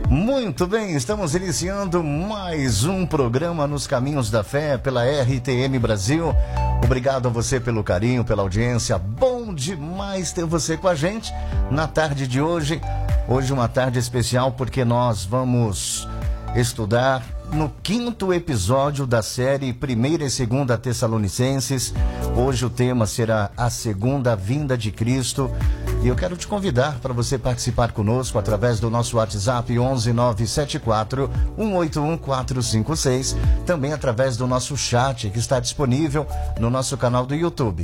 Muito bem, estamos iniciando mais um programa Nos Caminhos da Fé pela RTM Brasil. Obrigado a você pelo carinho, pela audiência. Bom demais ter você com a gente na tarde de hoje. Hoje uma tarde especial porque nós vamos estudar no 5º episódio da série 1ª e 2ª Tessalonicenses. Hoje o tema será a segunda vinda de Cristo. E eu quero te convidar para você participar conosco através do nosso WhatsApp 11974 181 456, também através do nosso chat que está disponível no nosso canal do YouTube,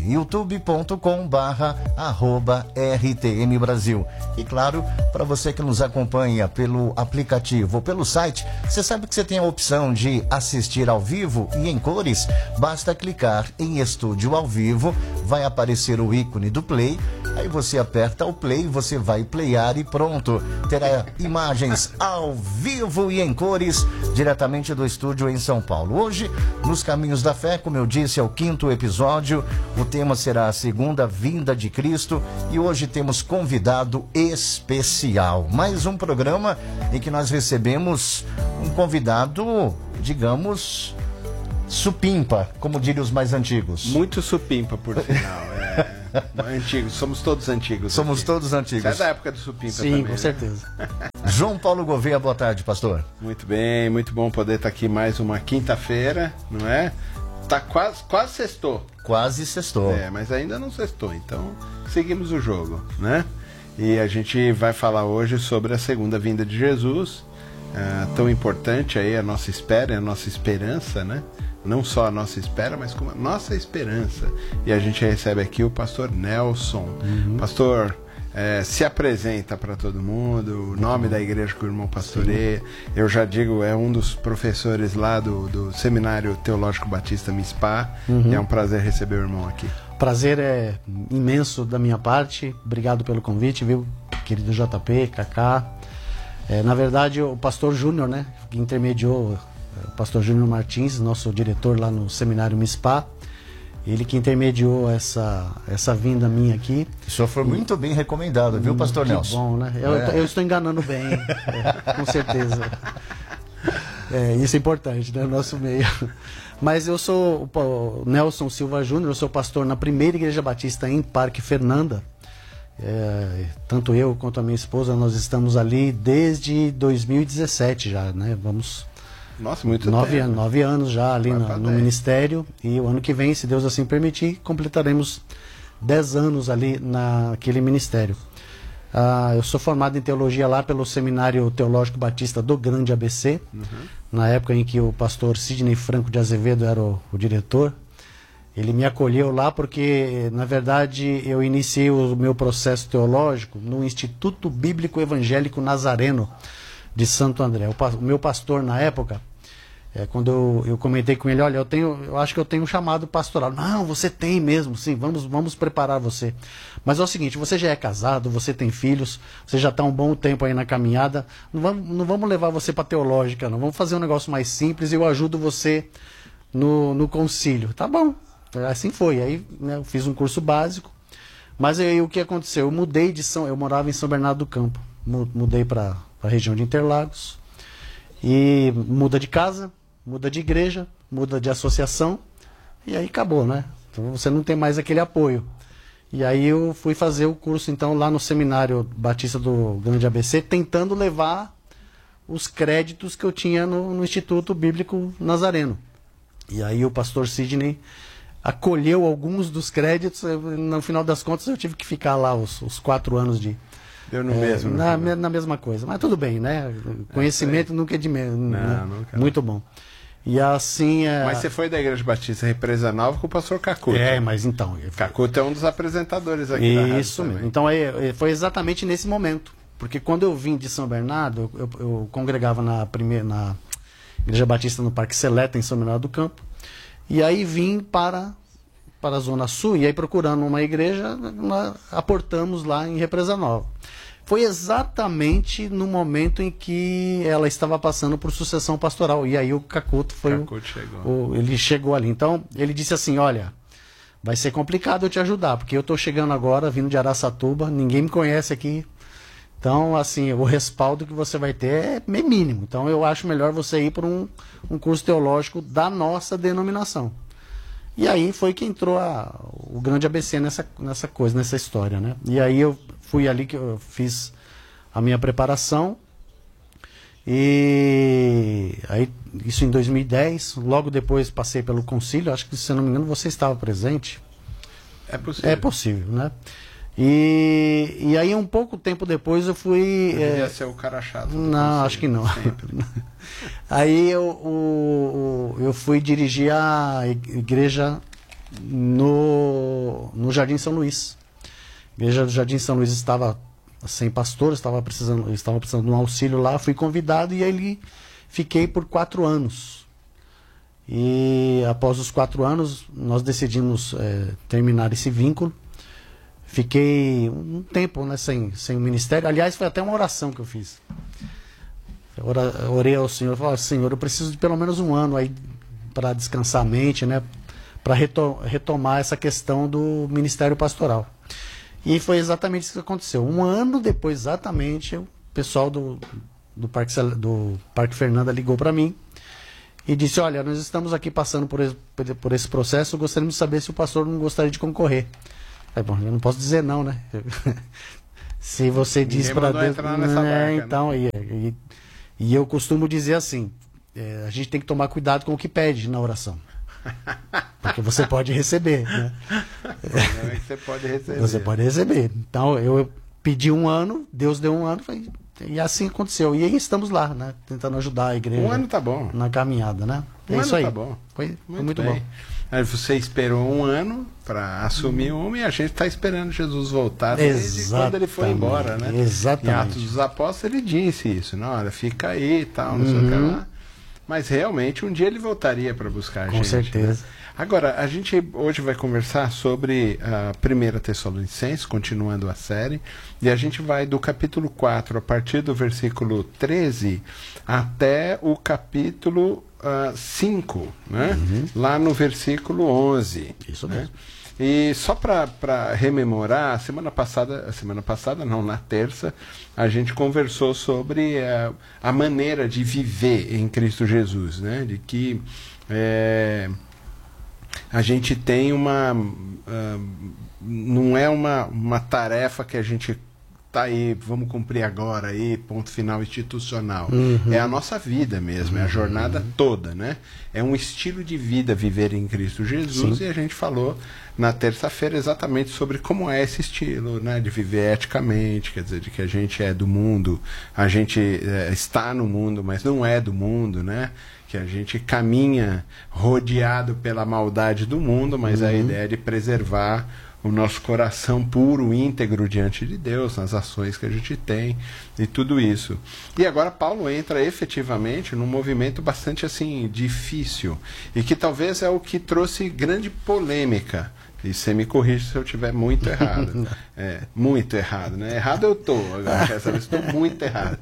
youtube.com/RTM Brasil. E claro, para você que nos acompanha pelo aplicativo ou pelo site, você sabe que você tem a opção de assistir ao vivo e em cores. Basta clicar em Estúdio ao Vivo, vai aparecer o ícone do Play. Aí você aperta o play, você vai playar e pronto. Terá imagens ao vivo e em cores, diretamente do estúdio em São Paulo. Hoje, nos Caminhos da Fé, como eu disse, é o 5º episódio. O tema será a segunda vinda de Cristo. E hoje temos convidado especial. Mais um programa em que nós recebemos um convidado, digamos, supimpa, como diriam os mais antigos. Muito supimpa, por final. Antigos, somos todos antigos. Somos aqui. todos antigos. Você é da época do supimpa. Sim, também, com né? certeza. João Paulo Gouveia, boa tarde, pastor. Muito bem, muito bom poder estar aqui mais uma quinta-feira, não é? Tá quase sextou. Quase sextou. Mas ainda não sextou, então seguimos o jogo, né? E a gente vai falar hoje sobre a segunda vinda de Jesus, tão importante aí a nossa espera, a nossa esperança, né? Não só a nossa espera, mas como a nossa esperança. E a gente recebe aqui o pastor Nelson. Pastor, se apresenta para todo mundo, o nome da igreja que o irmão pastoreia. Eu já digo, é um dos professores lá do Seminário Teológico Batista MISPA. E é um prazer receber o irmão aqui. Prazer é imenso da minha parte. Obrigado pelo convite, viu, querido JP, Kaká. Na verdade, o pastor Júnior, né, que intermediou... O pastor Júnior Martins, nosso diretor lá no Seminário MISPA, ele que intermediou essa vinda minha aqui. O senhor foi muito bem recomendado, viu, pastor que Nelson? Bom, né? Eu estou enganando bem, com certeza. Isso é importante, né, no nosso meio. Mas eu sou o Nelson Silva Júnior, eu sou pastor na primeira Igreja Batista em Parque Fernanda. Tanto eu quanto a minha esposa, nós estamos ali desde 2017 já, né? Nossa, muito 9 anos já ali no ministério, e o ano que vem, se Deus assim permitir, completaremos 10 anos ali naquele ministério. Eu sou formado em teologia lá pelo Seminário Teológico Batista do Grande ABC, na época em que o pastor Sidney Franco de Azevedo era o diretor. Ele me acolheu lá porque, na verdade, eu iniciei o meu processo teológico no Instituto Bíblico Evangélico Nazareno de Santo André. O meu pastor na época, quando eu comentei com ele, olha, eu acho que eu tenho um chamado pastoral. Não, você tem mesmo, sim, vamos preparar você. Mas é o seguinte, você já é casado, você tem filhos, você já está um bom tempo aí na caminhada, não vamos levar você para teológica, não, vamos fazer um negócio mais simples e eu ajudo você no concílio. Tá bom, assim foi. Aí, né, eu fiz um curso básico, mas aí o que aconteceu? Eu morava em São Bernardo do Campo, mudei para a região de Interlagos, e muda de casa, muda de igreja, muda de associação, e aí acabou, né? Então você não tem mais aquele apoio. E aí eu fui fazer o curso então lá no Seminário Batista do Grande ABC, tentando levar os créditos que eu tinha no Instituto Bíblico Nazareno. E aí o pastor Sidney acolheu alguns dos créditos, no final das contas eu tive que ficar lá os 4 anos de... Deu no mesmo. Na mesma coisa. Mas tudo bem, né? Conhecimento nunca é de menos. Né? Muito bom. E assim... Mas você foi da Igreja Batista Represa Nova com o pastor Cacuto. Mas então... Cacuto é um dos apresentadores aqui da rádio. Isso mesmo. Então foi exatamente nesse momento. Porque quando eu vim de São Bernardo, eu congregava na Igreja Batista no Parque Seleta, em São Bernardo do Campo. E aí vim para a Zona Sul, e aí procurando uma igreja, nós aportamos lá em Represa Nova. Foi exatamente no momento em que ela estava passando por sucessão pastoral. E aí o Cacuto ele chegou ali. Então, ele disse assim, olha, vai ser complicado eu te ajudar, porque eu estou chegando agora, vindo de Araçatuba, ninguém me conhece aqui, Então, assim, o respaldo que você vai ter é mínimo. Então, eu acho melhor você ir para um curso teológico da nossa denominação. E aí foi que entrou o grande ABC nessa coisa, nessa história, né? E aí eu fui ali que eu fiz a minha preparação. E aí, isso em 2010, logo depois passei pelo concílio, acho que, se eu não me engano, você estava presente. É possível. É possível, né? E aí, um pouco tempo depois, eu fui... Devia ser o cara chato. Não, acho que não. Aí eu fui dirigir a igreja no Jardim São Luís. A igreja do Jardim São Luís estava sem pastor, estava precisando de um auxílio lá. Fui convidado e aí fiquei por 4 anos. E após os 4 anos, nós decidimos terminar esse vínculo. Fiquei um tempo, né, sem o ministério. Aliás, foi até uma oração que eu fiz. Orei ao Senhor, falei: Senhor, eu preciso de pelo menos um ano aí para descansar a mente, né, para retomar essa questão do ministério pastoral. E foi exatamente isso que aconteceu. Um ano depois, exatamente, o pessoal do Parque Fernanda ligou para mim e disse: olha, nós estamos aqui passando por esse processo, gostaríamos de saber se o pastor não gostaria de concorrer. Aí, bom, eu não posso dizer não, né? Se você diz para Deus... entrar nessa barca, então, né? E eu costumo dizer assim, a gente tem que tomar cuidado com o que pede na oração. Porque você pode receber, né? Você pode receber. Você pode receber. Então, eu pedi um ano, Deus deu um ano, e assim aconteceu. E aí estamos lá, né? Tentando ajudar a igreja. Um ano tá bom. Na caminhada, né? Um isso ano aí. tá bom. Foi muito bem. bom. Aí você esperou um ano para assumir uma e a gente está esperando Jesus voltar desde quando ele foi embora, né? Exatamente. Em Atos dos Apóstolos ele disse isso, não, olha, fica aí e tal, não sei o que lá. Mas realmente um dia ele voltaria para buscar a gente. Com certeza. Né? Agora, a gente hoje vai conversar sobre a 1 Tessalonicenses, continuando a série, e a gente vai do capítulo 4, a partir do versículo 13, até o capítulo 5, né? Lá no versículo 11. Isso né? mesmo. E só para rememorar, semana passada não, na terça, a gente conversou sobre a maneira de viver em Cristo Jesus, né? De que a gente tem não é uma tarefa que a gente tá aí, vamos cumprir agora aí, ponto final institucional. É a nossa vida mesmo, é a jornada toda, né? É um estilo de vida viver em Cristo Jesus. Sim. E a gente falou na terça-feira exatamente sobre como é esse estilo, né? De viver eticamente, quer dizer, de que a gente é do mundo, a gente está no mundo, mas não é do mundo, né? Que a gente caminha rodeado pela maldade do mundo, mas a ideia é de preservar o nosso coração puro, íntegro diante de Deus, nas ações que a gente tem e tudo isso. E agora Paulo entra efetivamente num movimento bastante assim difícil e que talvez é o que trouxe grande polêmica. E você me corrige se eu estiver muito errado. Muito errado, né? Errado eu estou, agora dessa vez estou muito errado.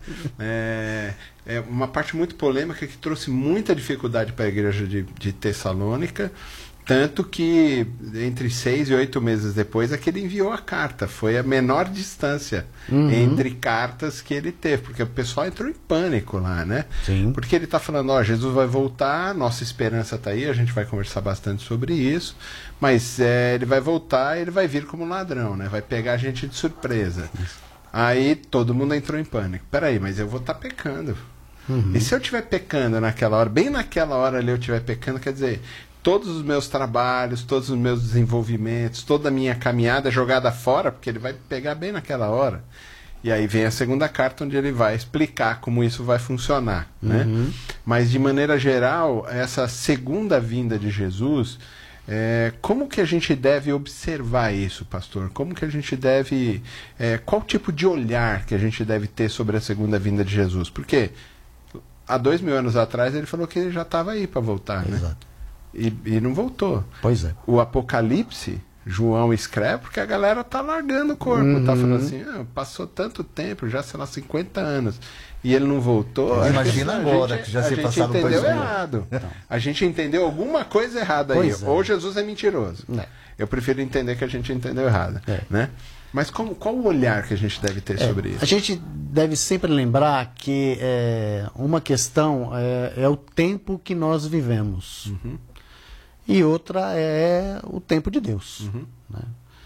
É uma parte muito polêmica que trouxe muita dificuldade para a igreja de Tessalônica, tanto que entre 6 e 8 meses depois é que ele enviou a carta. Foi a menor distância entre cartas que ele teve, porque o pessoal entrou em pânico lá, né? Sim. Porque ele está falando, ó, Jesus vai voltar, nossa esperança está aí, a gente vai conversar bastante sobre isso, mas ele vai voltar e ele vai vir como ladrão, né? Vai pegar a gente de surpresa. Isso. Aí todo mundo entrou em pânico. Peraí, mas eu vou estar pecando. E se eu estiver pecando naquela hora, bem naquela hora ali eu estiver pecando, quer dizer, todos os meus trabalhos, todos os meus desenvolvimentos, toda a minha caminhada é jogada fora, porque ele vai pegar bem naquela hora. E aí vem a segunda carta, onde ele vai explicar como isso vai funcionar, né? Mas de maneira geral, essa segunda vinda de Jesus, como que a gente deve observar isso, pastor? Como que a gente deve... qual tipo de olhar que a gente deve ter sobre a segunda vinda de Jesus? Porque há 2000 anos atrás ele falou que ele já estava aí para voltar, né? Exato. E não voltou. Pois é. O Apocalipse, João escreve porque a galera tá largando o corpo, tá falando assim, passou tanto tempo, já sei lá, 50 anos, e ele não voltou. Imagina agora que já se passaram 2 mil. A gente entendeu 2000. errado. A gente entendeu alguma coisa errada aí. Ou Jesus é mentiroso. Eu prefiro entender que a gente entendeu errado, né? Mas qual o olhar que a gente deve ter sobre isso? A gente deve sempre lembrar que uma questão é o tempo que nós vivemos. E outra é o tempo de Deus. Né?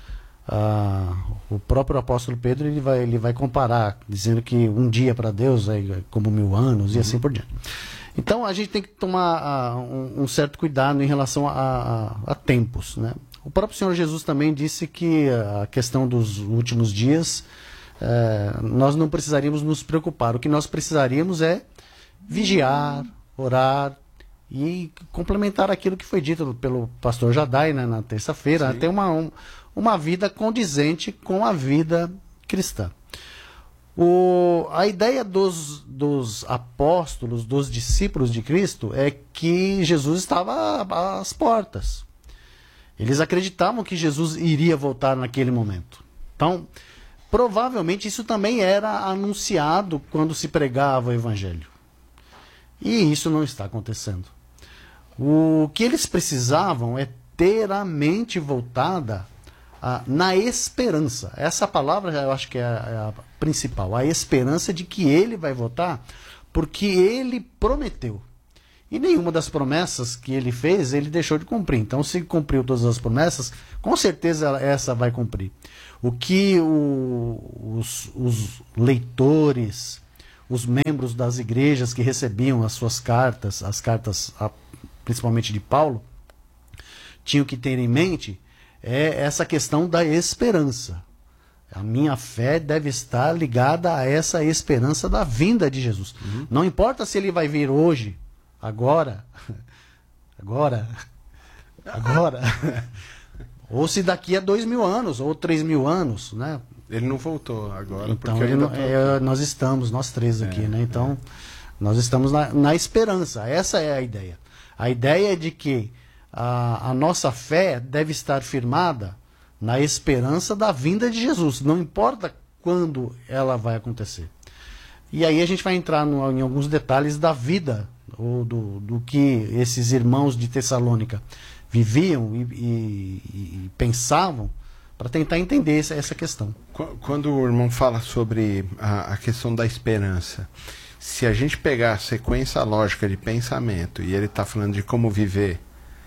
O próprio apóstolo Pedro ele vai comparar, dizendo que um dia para Deus é como 1000 anos e assim por diante. Então a gente tem que tomar um certo cuidado em relação a tempos. Né? O próprio Senhor Jesus também disse que a questão dos últimos dias, nós não precisaríamos nos preocupar. O que nós precisaríamos é vigiar, orar e complementar aquilo que foi dito pelo pastor Jadai, né, na terça-feira, ter uma vida condizente com a vida cristã. A ideia dos apóstolos, dos discípulos de Cristo, é que Jesus estava às portas. Eles acreditavam que Jesus iria voltar naquele momento. Então, provavelmente isso também era anunciado quando se pregava o Evangelho. E isso não está acontecendo. O que eles precisavam é ter a mente voltada na esperança. Essa palavra eu acho que é a principal. A esperança de que ele vai voltar, porque ele prometeu. E nenhuma das promessas que ele fez, ele deixou de cumprir. Então, se cumpriu todas as promessas, com certeza essa vai cumprir. O que os leitores, os membros das igrejas que recebiam as suas cartas, as cartas principalmente de Paulo, tinham que ter em mente é essa questão da esperança. A minha fé deve estar ligada a essa esperança da vinda de Jesus. Não importa se ele vai vir hoje, agora, ou se daqui a 2000 anos, ou 3000 anos, né? Ele não voltou agora. Então, porque nós estamos, nós três aqui, né? Então, nós estamos na esperança. Essa é a ideia. A ideia é de que a nossa fé deve estar firmada na esperança da vinda de Jesus. Não importa quando ela vai acontecer. E aí a gente vai entrar em alguns detalhes da vida, ou do que esses irmãos de Tessalônica viviam e pensavam, para tentar entender essa questão. Quando o irmão fala sobre a questão da esperança, se a gente pegar a sequência lógica de pensamento e ele está falando de como viver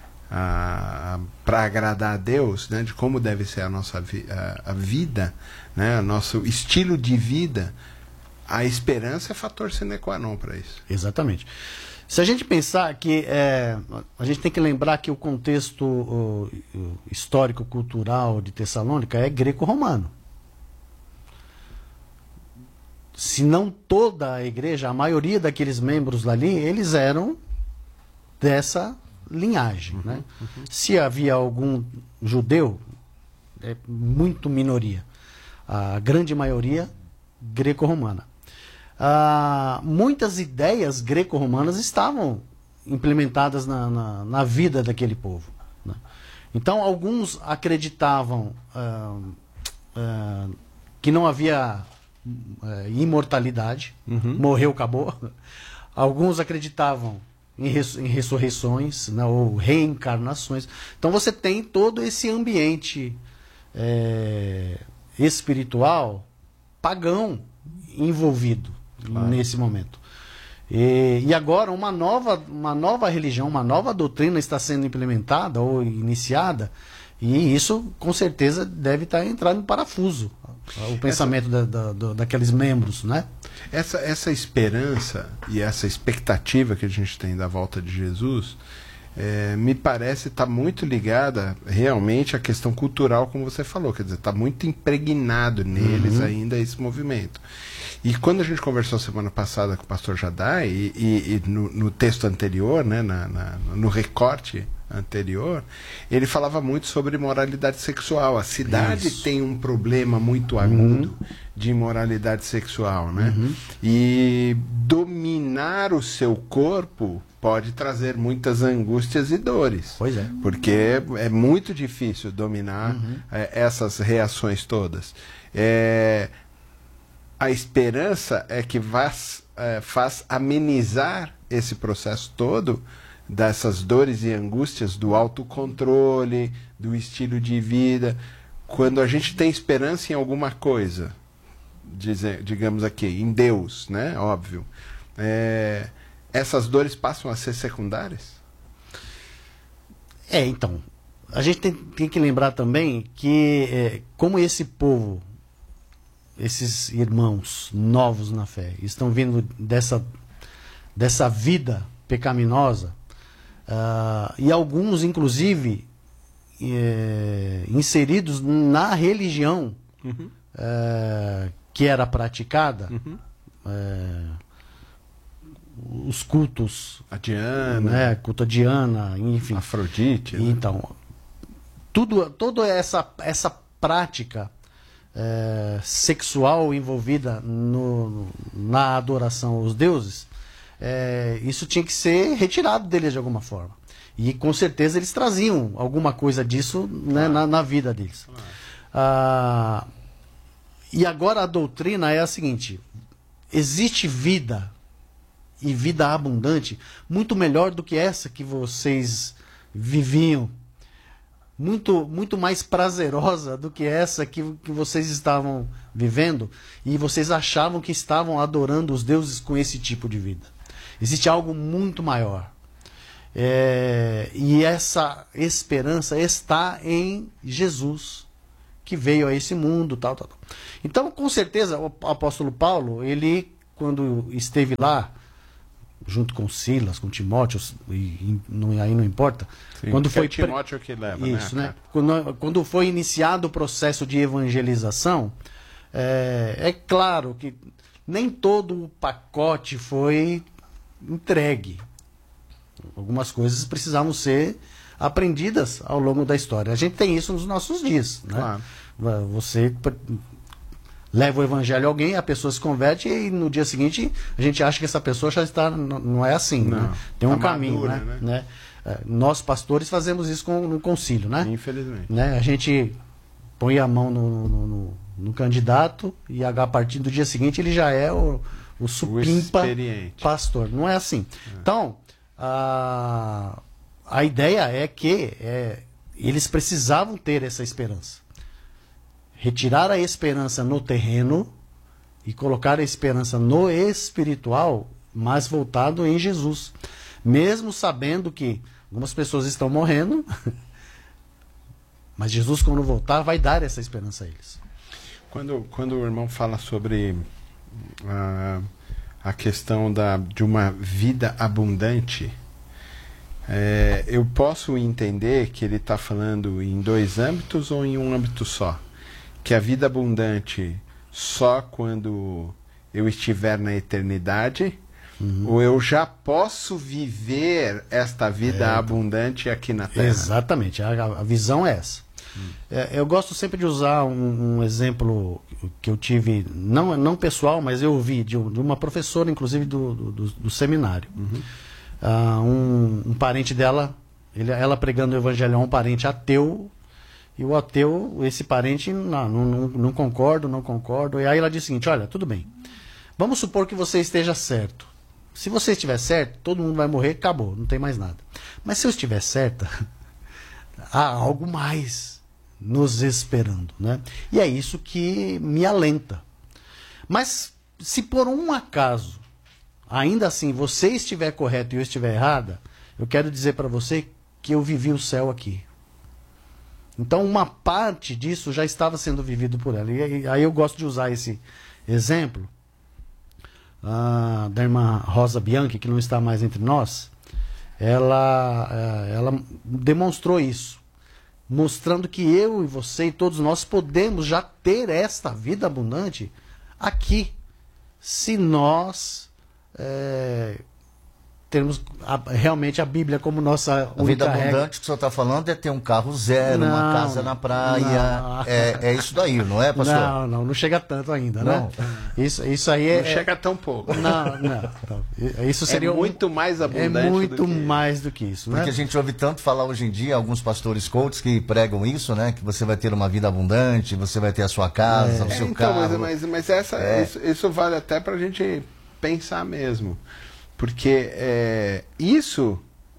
para agradar a Deus, né, de como deve ser a nossa a vida, né, o nosso estilo de vida, a esperança é fator sine qua non para isso. Exatamente. Se a gente pensar que a gente tem que lembrar que o contexto histórico-cultural de Tessalônica é greco-romano. Se não toda a igreja, a maioria daqueles membros dali, eles eram dessa linhagem. Né? Se havia algum judeu, é muito minoria. A grande maioria greco-romana. Muitas ideias greco-romanas estavam implementadas na vida daquele povo. Né? Então, alguns acreditavam que não havia imortalidade, morreu, acabou. Alguns acreditavam em ressurreições, né, ou reencarnações. Então, você tem todo esse ambiente espiritual pagão envolvido. Claro. Nesse momento. E agora uma nova religião, uma nova doutrina está sendo implementada ou iniciada, e isso com certeza deve estar entrando em parafuso o pensamento daqueles membros, né? Essa esperança e essa expectativa que a gente tem da volta de Jesus me parece estar muito ligada realmente à questão cultural, como você falou, quer dizer, está muito impregnado neles ainda esse movimento. E quando a gente conversou semana passada com o pastor Jadai, e no texto anterior, né, no recorte anterior, ele falava muito sobre moralidade sexual. A cidade tem um problema muito agudo de imoralidade sexual, né? E dominar o seu corpo pode trazer muitas angústias e dores. Pois é. Porque é muito difícil dominar essas reações todas. A esperança é que faz amenizar esse processo todo dessas dores e angústias do autocontrole, do estilo de vida, quando a gente tem esperança em alguma coisa, digamos aqui, em Deus, né? Óbvio. Essas dores passam a ser secundárias? Então, a gente tem que lembrar também que como esse povo, esses irmãos novos na fé, estão vindo dessa vida pecaminosa, e alguns, inclusive, inseridos na religião que era praticada, os cultos, a Diana, né, culto a Diana, enfim, Afrodite, né? Então, toda essa prática sexual envolvida na adoração aos deuses, isso tinha que ser retirado deles de alguma forma. E com certeza eles traziam alguma coisa disso, né, na vida deles. E agora a doutrina é a seguinte: existe vida, e vida abundante, muito melhor do que essa que vocês viviam, muito mais prazerosa do que essa que vocês estavam vivendo, e vocês achavam que estavam adorando os deuses com esse tipo de vida. Existe algo muito maior. E essa esperança está em Jesus, que veio a esse mundo, tal. Então, com certeza, o apóstolo Paulo, ele, quando esteve lá, junto com Silas, com Timóteo, aí não importa. Sim, quando foi Timóteo que leva, isso, né? Quando foi iniciado o processo de evangelização, é claro que nem todo o pacote foi entregue. Algumas coisas precisavam ser aprendidas ao longo da história. A gente tem isso nos nossos dias, né? Claro. Você leva o evangelho a alguém, a pessoa se converte e no dia seguinte a gente acha que essa pessoa já está... Não é assim, não, né? Tem um tá caminho, madura, né? Nós, pastores, fazemos isso no concílio, né? Infelizmente. Né? A gente põe a mão no candidato e a partir do dia seguinte ele já é o supimpa pastor. Não é assim. Então, a ideia é que eles precisavam ter essa esperança. Retirar a esperança no terreno e colocar a esperança no espiritual, mas voltado em Jesus. Mesmo sabendo que algumas pessoas estão morrendo, mas Jesus, quando voltar, vai dar essa esperança a eles. Quando o irmão fala sobre a questão de uma vida abundante, eu posso entender que ele está falando em dois âmbitos ou em um âmbito só? Que a vida abundante só quando eu estiver na eternidade, ou eu já posso viver esta vida abundante aqui na Terra? Exatamente, a visão é essa. Eu gosto sempre de usar um exemplo que eu tive, não pessoal, mas eu ouvi de uma professora, inclusive do seminário. Um parente dela, ela pregando o evangelho a um parente ateu, e o ateu, esse parente, não concordo. E aí ela diz o seguinte: olha, tudo bem, vamos supor que você esteja certo. Se você estiver certo, todo mundo vai morrer, acabou, não tem mais nada. Mas se eu estiver certa, há algo mais nos esperando, né? E é isso que me alenta. Mas se por um acaso, ainda assim, você estiver correto e eu estiver errada, eu quero dizer para você que eu vivi o céu aqui. Então, uma parte disso já estava sendo vivido por ela. E aí eu gosto de usar esse exemplo da irmã Rosa Bianchi, que não está mais entre nós. Ela demonstrou isso, mostrando que eu e você e todos nós podemos já ter esta vida abundante aqui, se nós termos realmente a Bíblia como nossa única vida regra. abundante que o senhor está falando é ter um carro zero, uma casa na praia. É isso daí, não é, pastor? Não chega tanto ainda, não. Né? Isso aí não chega tão pouco. Não. Isso seria muito mais abundante. É muito mais do que isso, né? Porque a gente ouve tanto falar hoje em dia, alguns pastores coaches que pregam isso, né? Que você vai ter uma vida abundante, você vai ter a sua casa, o seu carro. Mas isso vale até para a gente pensar mesmo. Porque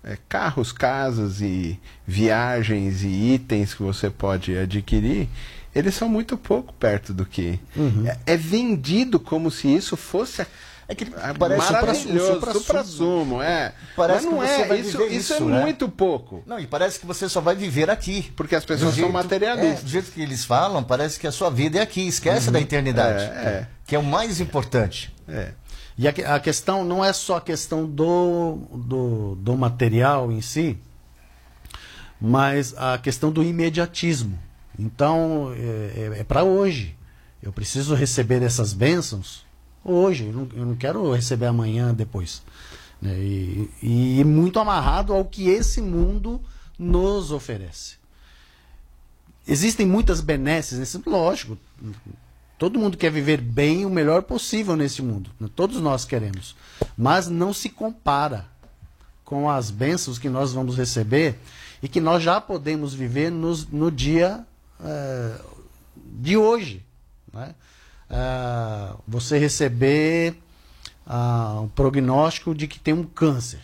carros, casas e viagens e itens que você pode adquirir, eles são muito pouco perto do que... É vendido como se isso fosse... Parece maravilhoso, supra-sumo, Parece mas não que você vai isso, viver isso é né? muito pouco. Não, e parece que você só vai viver aqui. Porque as pessoas são materialistas. Do jeito que eles falam, parece que a sua vida é aqui, esquece da eternidade, que é o mais importante. E a questão não é só a questão do material em si, mas a questão do imediatismo. Então, é para hoje. Eu preciso receber essas bênçãos hoje. Eu não quero receber amanhã, depois. Né? E muito amarrado ao que esse mundo nos oferece. Existem muitas benesses, lógico. Todo mundo quer viver bem, o melhor possível nesse mundo. Todos nós queremos. Mas não se compara com as bênçãos que nós vamos receber e que nós já podemos viver no dia de hoje. Né? Você receber um prognóstico de que tem um câncer.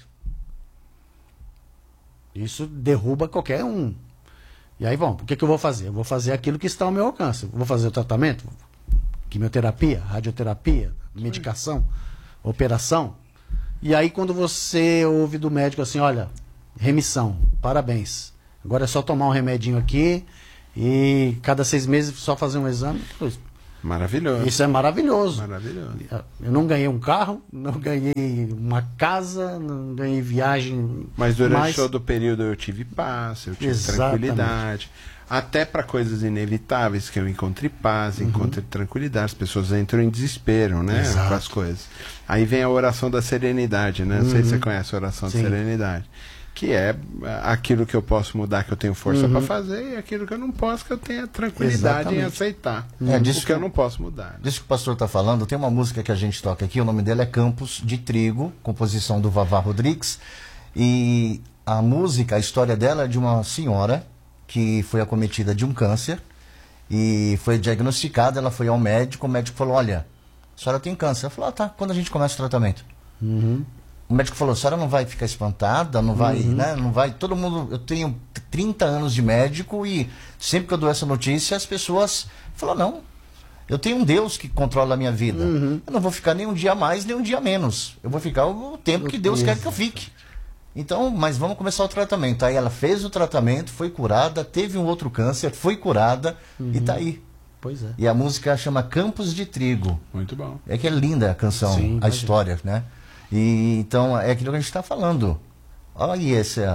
Isso derruba qualquer um. E aí, bom, o que eu vou fazer? Eu vou fazer aquilo que está ao meu alcance. Eu vou fazer o tratamento, quimioterapia, radioterapia, medicação, operação. E aí, quando você ouve do médico assim, olha, remissão, parabéns. Agora é só tomar um remedinho aqui e cada 6 meses só fazer um exame. Maravilhoso. Isso é maravilhoso. Maravilhoso. Eu não ganhei um carro, não ganhei uma casa, não ganhei viagem. Mas durante todo o período eu tive paz, eu tive tranquilidade. Até para coisas inevitáveis que eu encontre paz, encontre tranquilidade. As pessoas entram em desespero, né? Com as coisas. Aí vem a oração da serenidade, né? Não sei se você conhece a oração da serenidade. Que é aquilo que eu posso mudar, que eu tenho força para fazer, e aquilo que eu não posso, que eu tenho tranquilidade em aceitar. O que eu não posso mudar. Disso que o pastor está falando, tem uma música que a gente toca aqui, o nome dela é Campos de Trigo, composição do Vavá Rodrigues. E a música, a história dela é de uma senhora que foi acometida de um câncer e foi diagnosticada, ela foi ao médico, o médico falou, olha, a senhora tem câncer. Ela falou, tá, quando a gente começa o tratamento? O médico falou, a senhora não vai ficar espantada, não vai, né? Não vai. Todo mundo, eu tenho 30 anos de médico e sempre que eu dou essa notícia, as pessoas falam, não, eu tenho um Deus que controla a minha vida. Eu não vou ficar nem um dia a mais, nem um dia a menos. Eu vou ficar o tempo que Deus quer que eu fique. Então, mas vamos começar o tratamento. Aí ela fez o tratamento, foi curada, teve um outro câncer, foi curada e tá aí. Pois é. E a música chama Campos de Trigo. Muito bom. É que é linda a canção, Sim, a história, né? E então é aquilo que a gente está falando. Olha aí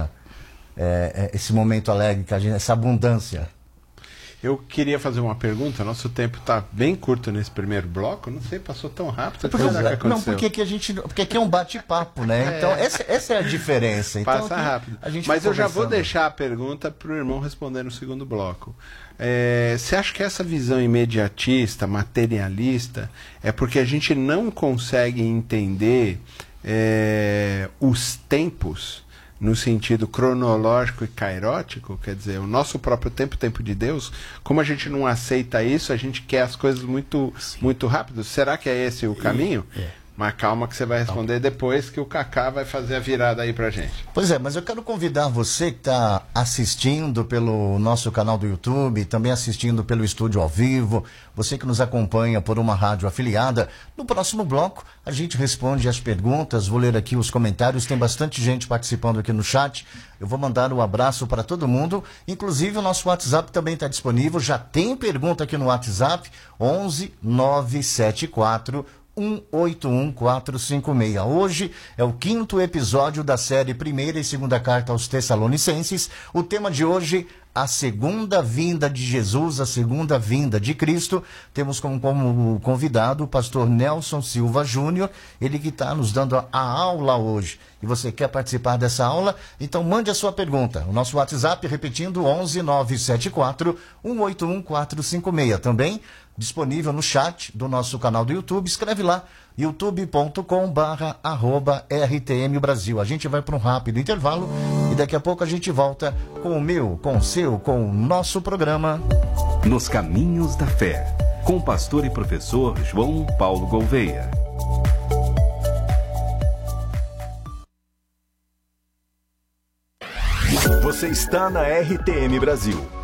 esse momento alegre, que a gente, essa abundância. Eu queria fazer uma pergunta. Nosso tempo está bem curto nesse primeiro bloco. Não sei, passou tão rápido. Não, porque aqui é um bate-papo, né? Então essa é a diferença. Então, passa rápido. Mas eu já vou deixar a pergunta para o irmão responder no segundo bloco. Você acha que essa visão imediatista, materialista, é porque a gente não consegue entender os tempos no sentido cronológico e cairótico? Quer dizer, o nosso próprio tempo, o tempo de Deus, como a gente não aceita isso, a gente quer as coisas muito rápido. Será que é esse o caminho? Mas calma que você vai responder depois, que o Cacá vai fazer a virada aí pra gente. Pois é, mas eu quero convidar você que está assistindo pelo nosso canal do YouTube, também assistindo pelo estúdio ao vivo, você que nos acompanha por uma rádio afiliada. No próximo bloco, a gente responde as perguntas, vou ler aqui os comentários, tem bastante gente participando aqui no chat. Eu vou mandar um abraço para todo mundo, inclusive o nosso WhatsApp também está disponível, já tem pergunta aqui no WhatsApp, 11 974 181456. Hoje é o 5º episódio da série Primeira e Segunda Carta aos Tessalonicenses. O tema de hoje, a segunda vinda de Jesus, a segunda vinda de Cristo. Temos como convidado o pastor Nelson Silva Júnior, ele que está nos dando a aula hoje. E você quer participar dessa aula? Então mande a sua pergunta. O nosso WhatsApp, repetindo, 11 974 181456. Também disponível no chat do nosso canal do YouTube. Escreve lá, youtube.com/RTM Brasil. A gente vai para um rápido intervalo e daqui a pouco a gente volta com o meu, com o seu, com o nosso programa Nos Caminhos da Fé, com o pastor e professor João Paulo Gouveia. Você está na RTM Brasil.